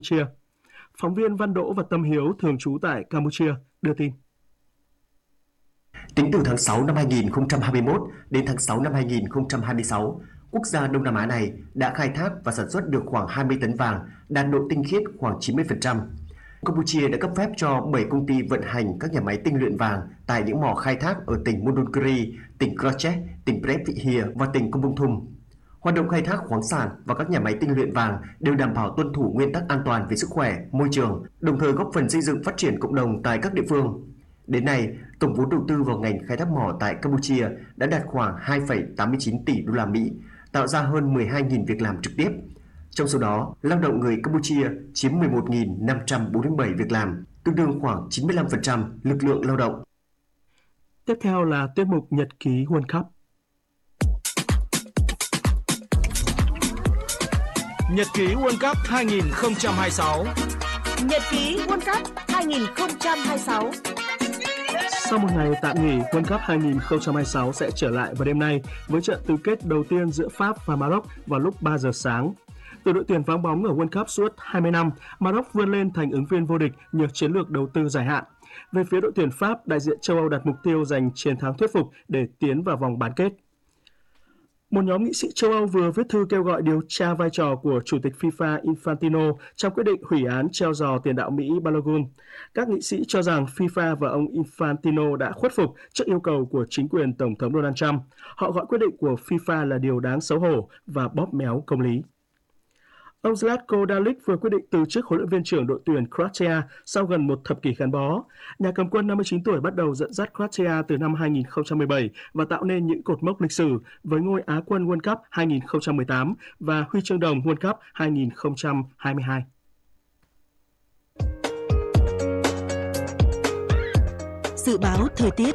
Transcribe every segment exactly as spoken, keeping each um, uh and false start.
Campuchia. Phóng viên Văn Đỗ và Tâm Hiếu thường trú tại Campuchia đưa tin. Tính từ tháng sáu năm hai nghìn không trăm hai mươi mốt đến tháng sáu năm hai nghìn không trăm hai mươi sáu, quốc gia Đông Nam Á này đã khai thác và sản xuất được khoảng hai mươi tấn vàng, đạt độ tinh khiết khoảng chín mươi phần trăm. Campuchia đã cấp phép cho bảy công ty vận hành các nhà máy tinh luyện vàng tại những mỏ khai thác ở tỉnh Mondulkiri, tỉnh Kronchek, tỉnh Previhia và tỉnh Kompong Thum. Hoạt động khai thác khoáng sản và các nhà máy tinh luyện vàng đều đảm bảo tuân thủ nguyên tắc an toàn về sức khỏe, môi trường, đồng thời góp phần xây dựng phát triển cộng đồng tại các địa phương. Đến nay, tổng vốn đầu tư vào ngành khai thác mỏ tại Campuchia đã đạt khoảng hai phẩy tám mươi chín tỷ đô la Mỹ, tạo ra hơn mười hai nghìn việc làm trực tiếp. Trong số đó, lao động người Campuchia chiếm mười một nghìn năm trăm bốn mươi bảy việc làm, tương đương khoảng chín mươi lăm phần trăm lực lượng lao động. Tiếp theo là tiết mục Nhật ký World Cup. Nhật ký World Cup hai nghìn không trăm hai mươi sáu. Nhật ký World Cup hai nghìn không trăm hai mươi sáu. Sau một ngày tạm nghỉ, World Cup hai nghìn không trăm hai mươi sáu sẽ trở lại vào đêm nay với trận tứ kết đầu tiên giữa Pháp và Maroc vào lúc ba giờ sáng. Từ đội tuyển vắng bóng ở World Cup suốt hai mươi năm, Maroc vươn lên thành ứng viên vô địch nhờ chiến lược đầu tư dài hạn. Về phía đội tuyển Pháp, đại diện châu Âu đặt mục tiêu giành chiến thắng thuyết phục để tiến vào vòng bán kết. Một nhóm nghị sĩ châu Âu vừa viết thư kêu gọi điều tra vai trò của Chủ tịch FIFA Infantino trong quyết định hủy án treo giò tiền đạo Mỹ Balogun. Các nghị sĩ cho rằng FIFA và ông Infantino đã khuất phục trước yêu cầu của chính quyền Tổng thống Donald Trump. Họ gọi quyết định của FIFA là điều đáng xấu hổ và bóp méo công lý. Ông Zlatko Dalic vừa quyết định từ chức huấn luyện viên trưởng đội tuyển Croatia sau gần một thập kỷ gắn bó. Nhà cầm quân năm mươi chín tuổi bắt đầu dẫn dắt Croatia từ năm hai nghìn không trăm mười bảy và tạo nên những cột mốc lịch sử với ngôi Á quân World Cup hai nghìn không trăm mười tám và huy chương đồng World Cup hai nghìn không trăm hai mươi hai. Dự báo thời tiết.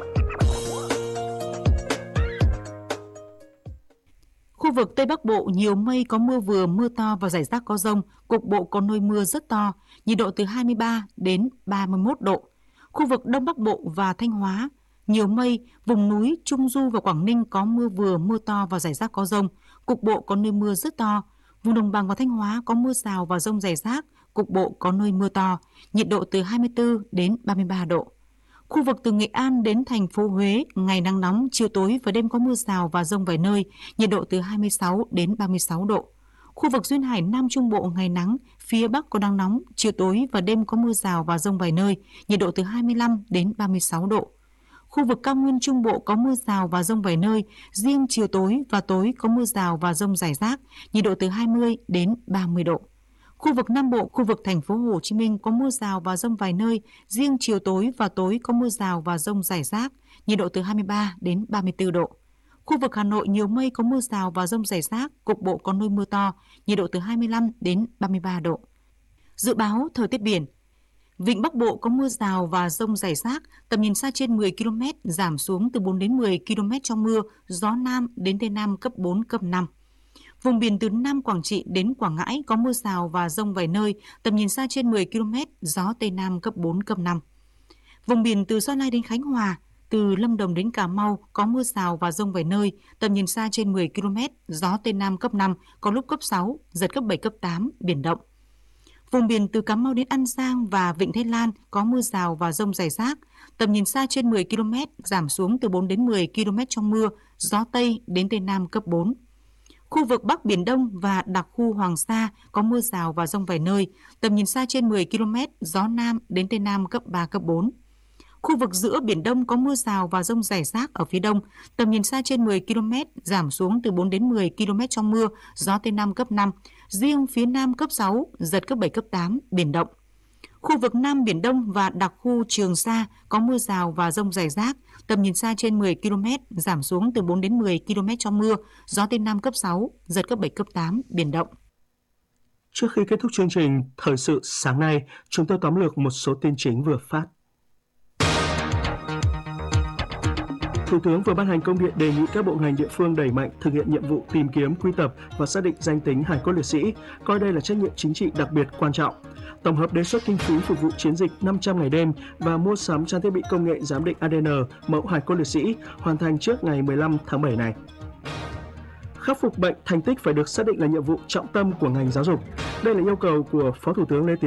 Khu vực Tây Bắc Bộ nhiều mây, có mưa vừa, mưa to và rải rác có dông, cục bộ có nơi mưa rất to, nhiệt độ từ hai mươi ba đến ba mươi mốt độ. Khu vực Đông Bắc Bộ và Thanh Hóa nhiều mây, vùng núi Trung Du và Quảng Ninh có mưa vừa, mưa to và rải rác có dông, cục bộ có nơi mưa rất to. Vùng Đồng bằng và Thanh Hóa có mưa rào và dông rải rác, cục bộ có nơi mưa to, nhiệt độ từ hai mươi tư đến ba mươi ba độ. Khu vực từ Nghệ An đến thành phố Huế, ngày nắng nóng, chiều tối và đêm có mưa rào và dông vài nơi, nhiệt độ từ hai mươi sáu đến ba mươi sáu độ. Khu vực duyên hải Nam Trung Bộ ngày nắng, phía Bắc có nắng nóng, chiều tối và đêm có mưa rào và dông vài nơi, nhiệt độ từ hai mươi lăm đến ba mươi sáu độ. Khu vực Cao Nguyên Trung Bộ có mưa rào và dông vài nơi, riêng chiều tối và tối có mưa rào và dông rải rác, nhiệt độ từ hai mươi đến ba mươi độ. Khu vực Nam Bộ, khu vực thành phố Hồ Chí Minh có mưa rào và dông vài nơi, riêng chiều tối và tối có mưa rào và dông rải rác, nhiệt độ từ hai mươi ba đến ba mươi tư độ. Khu vực Hà Nội nhiều mây, có mưa rào và dông rải rác, cục bộ có nơi mưa to, nhiệt độ từ hai mươi lăm đến ba mươi ba độ. Dự báo thời tiết biển. Vịnh Bắc Bộ có mưa rào và dông rải rác, tầm nhìn xa trên mười ki lô mét, giảm xuống từ bốn đến mười ki lô mét trong mưa, gió Nam đến Tây Nam cấp bốn, cấp năm. Vùng biển từ Nam Quảng Trị đến Quảng Ngãi có mưa rào và dông vài nơi, tầm nhìn xa trên mười ki lô mét, gió Tây Nam cấp bốn, cấp năm. Vùng biển từ Gia Lai đến Khánh Hòa, từ Lâm Đồng đến Cà Mau có mưa rào và dông vài nơi, tầm nhìn xa trên mười ki lô mét, gió Tây Nam cấp năm, có lúc cấp sáu, giật cấp bảy, cấp tám, biển động. Vùng biển từ Cà Mau đến An Giang và Vịnh Thái Lan có mưa rào và dông rải rác, tầm nhìn xa trên mười ki lô mét, giảm xuống từ bốn đến mười ki lô mét trong mưa, gió Tây đến Tây Nam cấp bốn. Khu vực Bắc Biển Đông và đặc khu Hoàng Sa có mưa rào và dông vài nơi, tầm nhìn xa trên mười ki lô mét, gió Nam đến Tây Nam cấp ba, cấp bốn. Khu vực giữa Biển Đông có mưa rào và dông rải rác ở phía đông, tầm nhìn xa trên mười ki lô mét, giảm xuống từ bốn đến mười ki lô mét trong mưa, gió Tây Nam cấp năm, riêng phía Nam cấp sáu, giật cấp bảy, cấp tám, biển động. Khu vực Nam Biển Đông và đặc khu Trường Sa có mưa rào và dông rải rác, tầm nhìn xa trên mười ki lô mét, giảm xuống từ bốn đến mười ki lô mét trong mưa, gió Tây Nam cấp sáu, giật cấp bảy, cấp tám, biển động. Trước khi kết thúc chương trình Thời sự sáng nay, chúng tôi tóm lược một số tin chính vừa phát. Thủ tướng vừa ban hành công điện đề nghị các bộ ngành địa phương đẩy mạnh thực hiện nhiệm vụ tìm kiếm, quy tập và xác định danh tính hài cốt liệt sĩ, coi đây là trách nhiệm chính trị đặc biệt quan trọng. Tổng hợp đề xuất kinh phí phục vụ chiến dịch năm trăm ngày đêm và mua sắm trang thiết bị công nghệ giám định a đê en mẫu hài cốt liệt sĩ hoàn thành trước ngày mười lăm tháng bảy này. Khắc phục bệnh thành tích phải được xác định là nhiệm vụ trọng tâm của ngành giáo dục. Đây là yêu cầu của Phó Thủ tướng Lê Tiến